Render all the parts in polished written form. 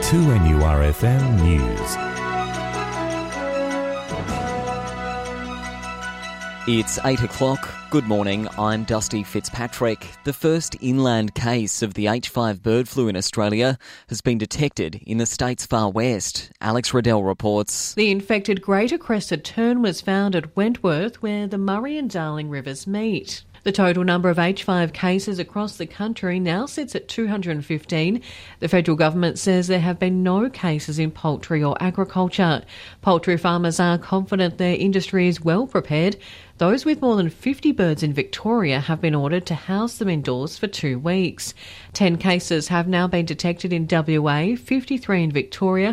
2NURFM News. It's 8 o'clock. Good morning, I'm Dusty Fitzpatrick. The first inland case of the H5 bird flu in Australia has been detected in the state's far west. Alex Riddell reports. The infected greater crested tern was found at Wentworth, where the Murray and Darling rivers meet. The total number of H5 cases across the country now sits at 215. The federal government says there have been no cases in poultry or agriculture. Poultry farmers are confident their industry is well prepared. Those with more than 50 birds in Victoria have been ordered to house them indoors for 2 weeks. 10 cases have now been detected in WA, 53 in Victoria,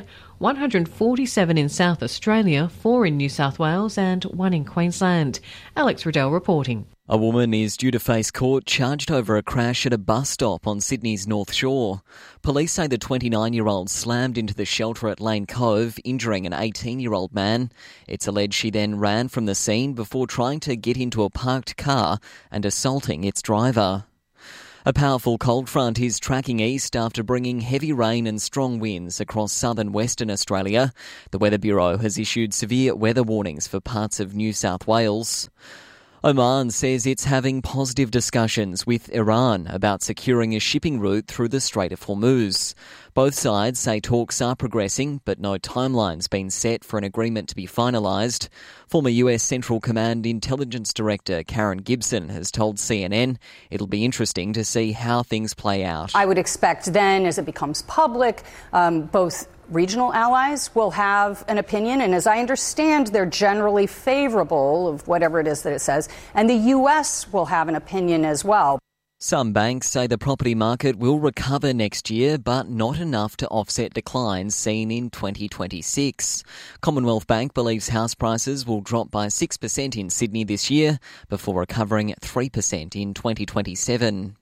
147 in South Australia, 4 in New South Wales and 1 in Queensland. Alex Riddell reporting. A woman is due to face court charged over a crash at a bus stop on Sydney's North Shore. Police say the 29-year-old slammed into the shelter at Lane Cove, injuring an 18-year-old man. It's alleged she then ran from the scene before trying to get into a parked car and assaulting its driver. A powerful cold front is tracking east after bringing heavy rain and strong winds across southern Western Australia. The Weather Bureau has issued severe weather warnings for parts of New South Wales. Oman says it's having positive discussions with Iran about securing a shipping route through the Strait of Hormuz. Both sides say talks are progressing, but no timeline's been set for an agreement to be finalised. Former US Central Command Intelligence Director Karen Gibson has told CNN it'll be interesting to see how things play out. I would expect then, as it becomes public, both regional allies will have an opinion, and as I understand, they're generally favourable of whatever it is that it says, and the US will have an opinion as well. Some banks say the property market will recover next year, but not enough to offset declines seen in 2026. Commonwealth Bank believes house prices will drop by 6% in Sydney this year, before recovering 3% in 2027.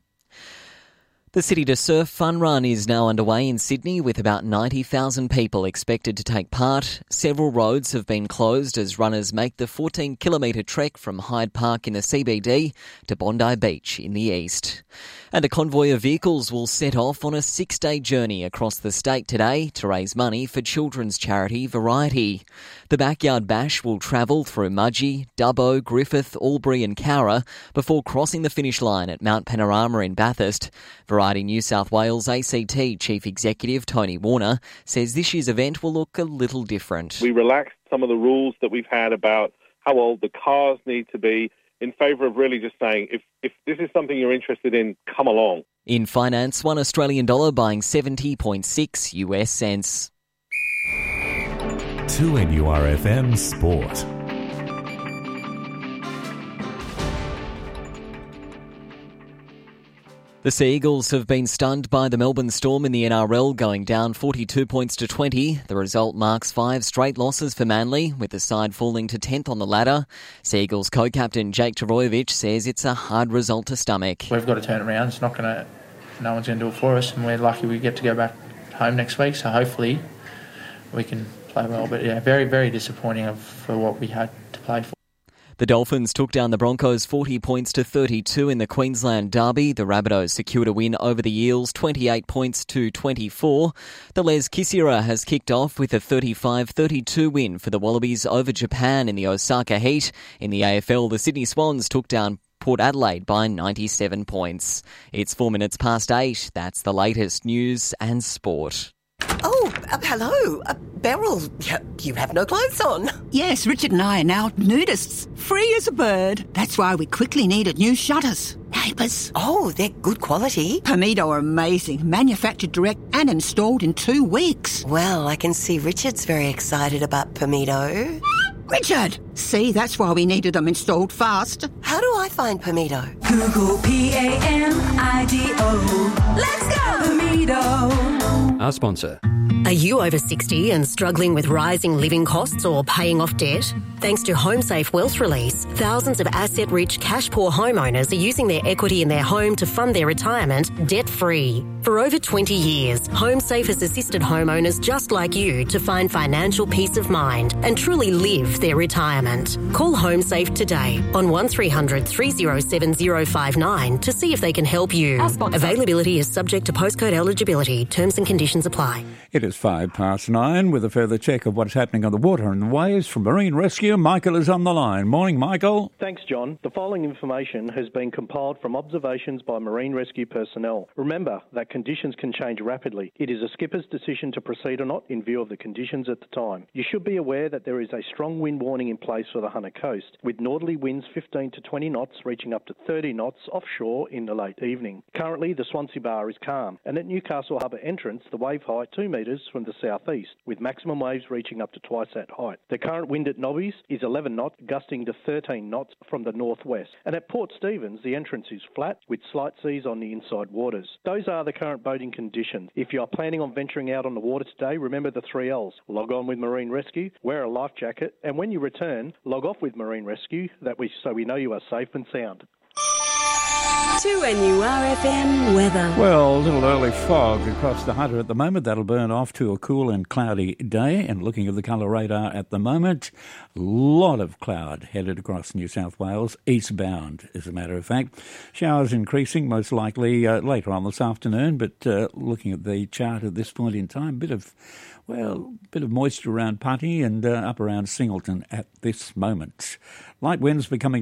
The City to Surf Fun Run is now underway in Sydney with about 90,000 people expected to take part. Several roads have been closed as runners make the 14-kilometre trek from Hyde Park in the CBD to Bondi Beach in the east. And a convoy of vehicles will set off on a 6-day journey across the state today to raise money for children's charity Variety. The Backyard Bash will travel through Mudgee, Dubbo, Griffith, Albury and Cowra before crossing the finish line at Mount Panorama in Bathurst. Variety New South Wales ACT Chief Executive Tony Warner says this year's event will look a little different. We relaxed some of the rules that we've had about how old the cars need to be in favour of really just saying, if this is something you're interested in, come along. In finance, $1 Australian buying 70.6 US cents. 2NURFM Sport. The Sea Eagles have been stunned by the Melbourne Storm in the NRL, going down 42 points to 20. The result marks 5 straight losses for Manly, with the side falling to 10th on the ladder. Sea Eagles co-captain Jake Toroyevich says it's a hard result to stomach. We've got to turn it around. It's not going to. No one's going to do it for us, and we're lucky we get to go back home next week. So hopefully we can play well. But yeah, very, very disappointing for what we had to play for. The Dolphins took down the Broncos 40 points to 32 in the Queensland Derby. The Rabbitohs secured a win over the Eels 28 points to 24. The Les Kiss era has kicked off with a 35-32 win for the Wallabies over Japan in the Osaka Heat. In the AFL, the Sydney Swans took down Port Adelaide by 97 points. It's 4 minutes past 8. That's the latest news and sport. Oh, hello. Beryl, you have no clothes on. Yes, Richard and I are now nudists, free as a bird. That's why we quickly needed new shutters. Neighbours. Oh, they're good quality. Permido are amazing, manufactured direct and installed in 2 weeks. Well, I can see Richard's very excited about Permido. Richard! See, that's why we needed them installed fast. How do I find Permido? Google PAMIDO. Let's go, Permido. Our sponsor. Are you over 60 and struggling with rising living costs or paying off debt? Thanks to HomeSafe Wealth Release, thousands of asset-rich, cash-poor homeowners are using their equity in their home to fund their retirement debt-free. For over 20 years, HomeSafe has assisted homeowners just like you to find financial peace of mind and truly live their retirement. Call HomeSafe today on 1300 307 059 to see if they can help you. Availability is subject to postcode eligibility. Terms and conditions apply. It is 9:05 with a further check of what's happening on the water and the waves from Marine Rescue. Michael is on the line. Morning, Michael. Thanks, John. The following information has been compiled from observations by Marine Rescue personnel. Remember that conditions can change rapidly. It is a skipper's decision to proceed or not in view of the conditions at the time. You should be aware that there is a strong wind warning in place for the Hunter Coast, with northerly winds 15 to 20 knots reaching up to 30 knots offshore in the late evening. Currently, the Swansea Bar is calm, and at Newcastle Harbour entrance, the wave height 2 metres from the southeast, with maximum waves reaching up to twice that height. The current wind at Nobbies is 11 knots, gusting to 13 knots from the northwest. And at Port Stephens, the entrance is flat, with slight seas on the inside waters. Those are the current boating conditions. If you are planning on venturing out on the water today, remember the 3 L's. Log on with Marine Rescue, wear a life jacket, and when you return, log off with Marine Rescue, so we know you are safe and sound. 2NURFM weather. Well, a little early fog across the Hunter at the moment. That'll burn off to a cool and cloudy day. And looking at the colour radar at the moment, a lot of cloud headed across New South Wales, eastbound, as a matter of fact. Showers increasing, most likely later on this afternoon. But looking at the chart at this point in time, bit of moisture around Putty and up around Singleton at this moment. Light winds becoming